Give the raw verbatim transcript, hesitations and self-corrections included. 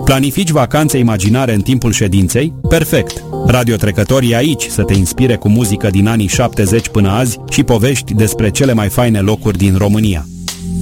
Planifici vacanțe imaginare în timpul ședinței? Perfect! Radio Trecători e aici să te inspire cu muzică din anii șaptezeci până azi și povești despre cele mai faine locuri din România.